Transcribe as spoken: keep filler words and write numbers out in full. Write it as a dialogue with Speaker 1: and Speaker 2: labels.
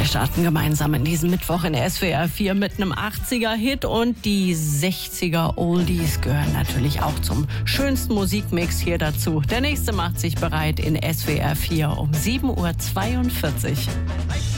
Speaker 1: Wir starten gemeinsam in diesem Mittwoch in S W R vier mit einem achtziger-Hit und die sechziger-Oldies gehören natürlich auch zum schönsten Musikmix hier dazu. Der nächste macht sich bereit in S W R vier um sieben Uhr zweiundvierzig.